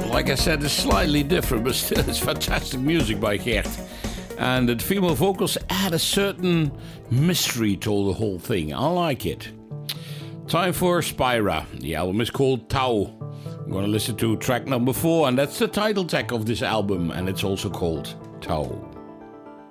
like I said, it's slightly different, but still it's fantastic music by Gert. And the female vocals add a certain mystery to the whole thing. I like it. Time for Spyra. The album is called Tau. I'm going to listen to track number 4, and that's the title track of this album, and it's also called Tau.